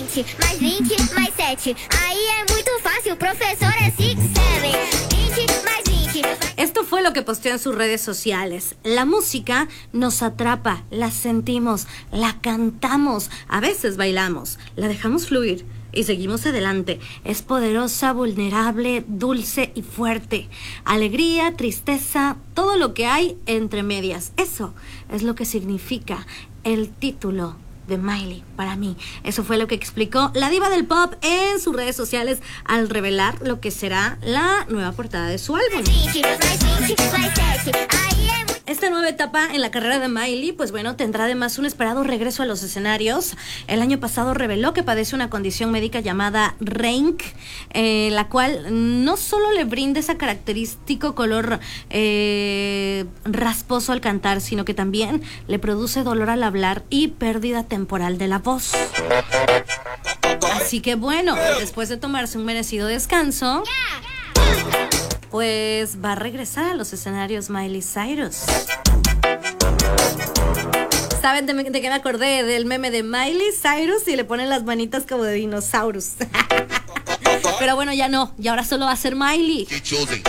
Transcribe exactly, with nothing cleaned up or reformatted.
vinte, mais vinte, mais sete. Aí é muito fácil, professor é six, seven. vinte mais vinte. Esto fue lo que posteó en sus redes sociales. La música nos atrapa, la sentimos, la cantamos, a veces bailamos, la dejamos fluir y seguimos adelante. Es poderosa, vulnerable, dulce y fuerte. Alegría, tristeza, todo lo que hay entre medias. Eso es lo que significa el título de Miley para mí. Eso fue lo que explicó la diva del pop en sus redes sociales al revelar lo que será la nueva portada de su álbum. Esta nueva etapa en la carrera de Miley, pues bueno, tendrá además un esperado regreso a los escenarios. El año pasado reveló que padece una condición médica llamada Rank, eh, la cual no solo le brinda ese característico color eh, rasposo al cantar, sino que también le produce dolor al hablar y pérdida temporal de la voz. Así que bueno, después de tomarse un merecido descanso, pues va a regresar a los escenarios Miley Cyrus. ¿Saben de, de qué me acordé? Del meme de Miley Cyrus y le ponen las manitas como de dinosaurios. Pero bueno, ya no, y ahora solo va a ser Miley.